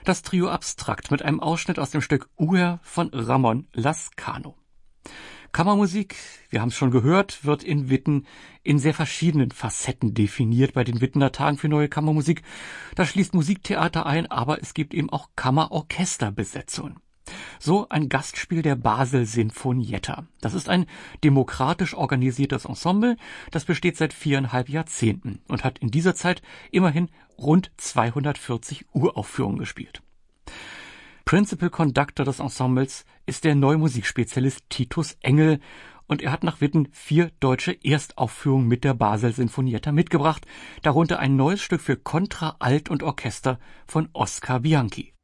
Das Trio Abstrakt mit einem Ausschnitt aus dem Stück Uher von Ramón Lazcano. Kammermusik, wir haben es schon gehört, wird in Witten in sehr verschiedenen Facetten definiert bei den Wittener Tagen für neue Kammermusik. Da schließt Musiktheater ein, aber es gibt eben auch Kammerorchesterbesetzungen. So ein Gastspiel der Basel Sinfonietta. Das ist ein demokratisch organisiertes Ensemble, das besteht seit 4,5 Jahrzehnten und hat in dieser Zeit immerhin rund 240 Uraufführungen gespielt. Principal Conductor des Ensembles ist der Neumusikspezialist Titus Engel und er hat nach Witten 4 deutsche Erstaufführungen mit der Basel Sinfonietta mitgebracht, darunter ein neues Stück für Kontra, Alt und Orchester von Oskar Bianchi.